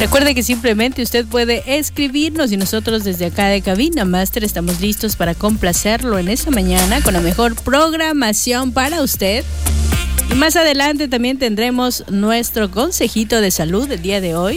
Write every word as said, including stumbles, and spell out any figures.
Recuerde que simplemente usted puede escribirnos y nosotros desde acá de Cabina Master estamos listos para complacerlo en esta mañana con la mejor programación para usted. Y más adelante también tendremos nuestro consejito de salud el día de hoy.